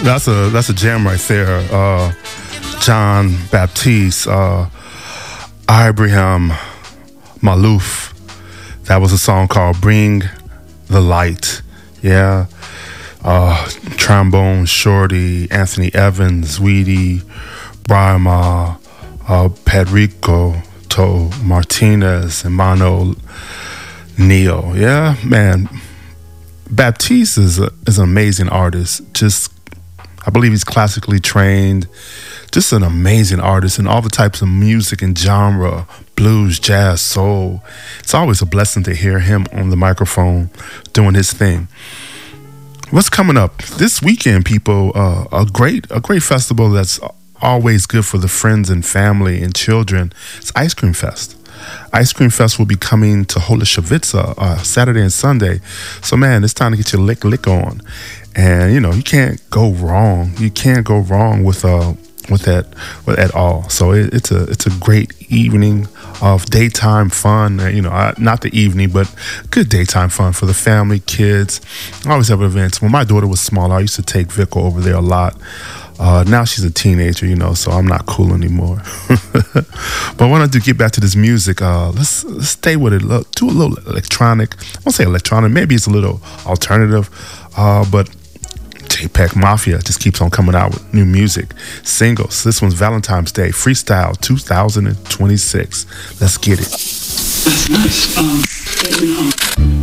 That's a jam right there. John Baptiste, Ibrahim Malouf. That was a song called "Bring the Light." Yeah. Trombone Shorty, Anthony Evans, Weedy, Brahma, Pedrico, To Martinez, and Mano Neo. Yeah, man. Baptiste is an amazing artist. I believe he's classically trained. Just an amazing artist in all the types of music and genre, blues, jazz, soul. It's always a blessing to hear him on the microphone doing his thing. What's coming up this weekend, people? A great festival that's always good for the friends and family and children. It's Ice Cream Fest. Ice Cream Fest will be coming to Holešovice Saturday and Sunday. So, man, it's time to get your lick on. And, you can't go wrong. You can't go wrong with that at all. So it's a great evening of daytime fun. Not the evening, but good daytime fun for the family, kids. I always have events. When my daughter was smaller, I used to take Vico over there a lot. Now she's a teenager, so I'm not cool anymore. But I wanted to get back to this music. Let's stay with it. Do a little electronic. I won't say electronic. Maybe it's a little alternative. But JPEG Mafia just keeps on coming out with new music, singles. This one's Valentine's Day, Freestyle 2026. Let's get it. That's nice.